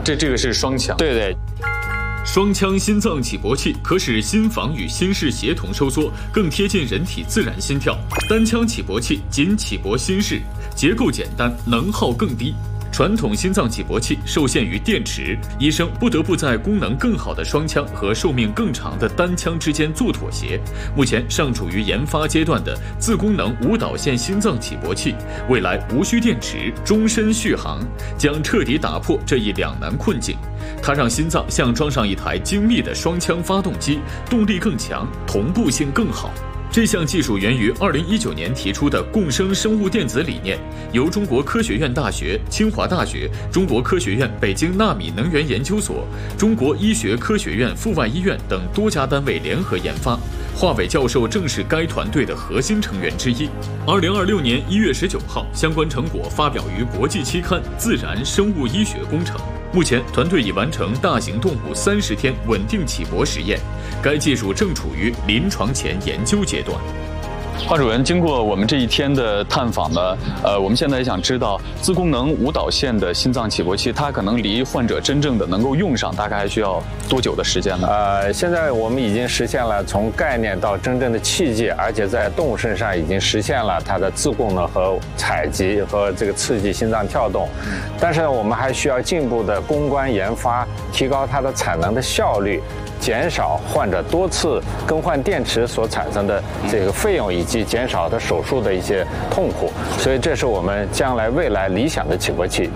这个是双腔。 对对。 双腔心脏起搏器可使心房与心室协同收缩，更贴近人体自然心跳。单腔起搏器仅起搏心室，结构简单，能耗更低。传统心脏起搏器受限于电池，医生不得不在功能更好的双腔和寿命更长的单腔之间做妥协。目前尚处于研发阶段的自功能无导线心脏起搏器，未来无需电池，终身续航，将彻底打破这一两难困境。它让心脏像装上一台精密的双腔发动机，动力更强，同步性更好。这项技术源于2019年提出的共生生物电子理念，由中国科学院大学、清华大学、中国科学院北京纳米能源研究所、中国医学科学院附外医院等多家单位联合研发。华伟教授正是该团队的核心成员之一。2026年1月19号，相关成果发表于国际期刊《自然生物医学工程》。目前，团队已完成大型动物30天稳定起搏实验，该技术正处于临床前研究阶段。 华主任，经过我们这一天的探访呢，我们现在也想知道自功能无导线的心脏起搏器，它可能离患者真正的能够用上，大概还需要多久的时间呢？ 现在我们已经实现了从概念到真正的器械，而且在动物身上已经实现了它的自功能和采集和这个刺激心脏跳动。但是我们还需要进一步的攻关研发，提高它的产能的效率。减少患者多次更换电池所产生的这个费用，以及减少他手术的一些痛苦，所以这是我们将来未来理想的起搏器。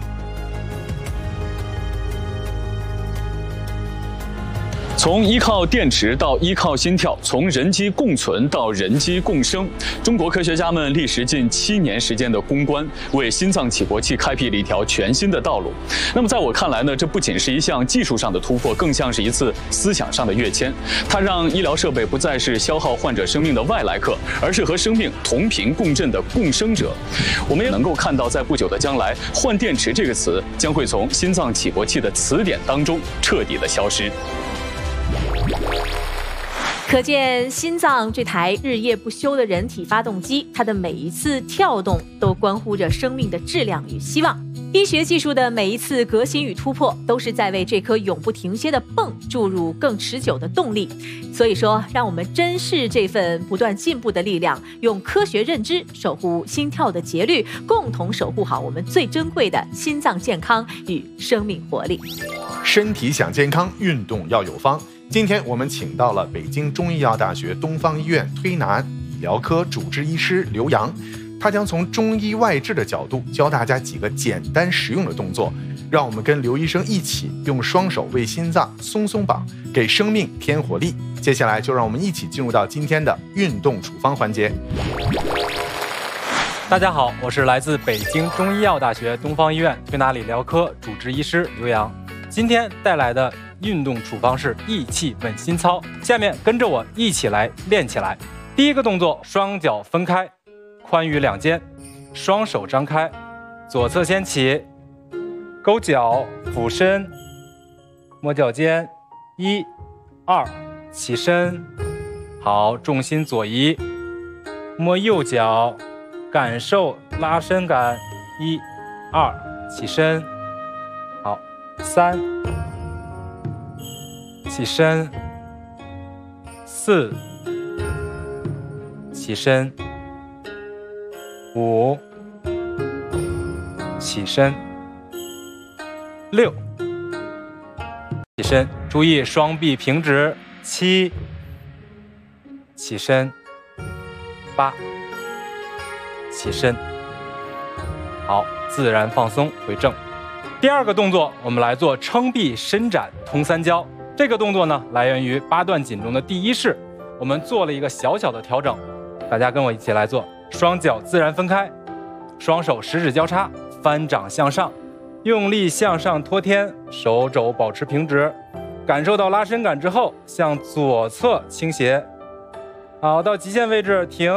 从依靠电池到依靠心跳，从人机共存到人机共生，中国科学家们历时近7年时间的攻关，为心脏起搏器开辟了一条全新的道路。那么在我看来呢，这不仅是一项技术上的突破，更像是一次思想上的跃迁。它让医疗设备不再是消耗患者生命的外来客，而是和生命同频共振的共生者。我们也能够看到，在不久的将来，换电池这个词将会从心脏起搏器的词典当中彻底的消失。 可见心脏这台日夜不休的人体发动机，它的每一次跳动都关乎着生命的质量与希望。医学技术的每一次革新与突破，都是在为这颗永不停歇的泵注入更持久的动力。所以说，让我们珍视这份不断进步的力量，用科学认知守护心跳的节律，共同守护好我们最珍贵的心脏健康与生命活力。 身体想健康，运动要有方。今天我们请到了北京中医药大学东方医院推拿理疗科主治医师刘洋，他将从中医外治的角度教大家几个简单实用的动作，让我们跟刘医生一起用双手为心脏松松绑，给生命添活力。接下来就让我们一起进入到今天的运动处方环节。 大家好，我是来自北京中医药大学东方医院推拿理疗科主治医师刘洋，今天带来的运动处方是益气稳心操，下面跟着我一起来练起来。第一个动作，双脚分开，髋与两肩，双手张开，左侧先起，勾脚俯身，摸脚尖，1、2，起身。好，重心左移，摸右脚，感受拉伸感，1、2，起身。好，3。起身，4，起身，5，起身，6，起身，注意双臂平直，7，起身，8，起身。好，自然放松，回正。第二个动作，我们来做撑臂伸展通三焦。这个动作呢，来源于8段锦中的第1式，我们做了一个小小的调整，大家跟我一起来做。双脚自然分开，双手食指交叉，翻掌向上，用力向上托天，手肘保持平直，感受到拉伸感之后，向左侧倾斜。好，到极限位置停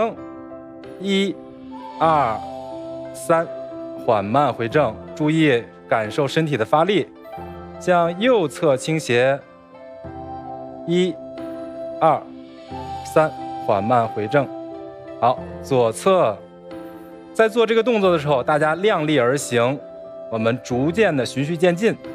，1、2、3，缓慢回正，注意感受身体的发力，向右侧倾斜。1、2、3，缓慢回正。好，左侧。在做这个动作的时候，大家量力而行，我们逐渐的循序渐进，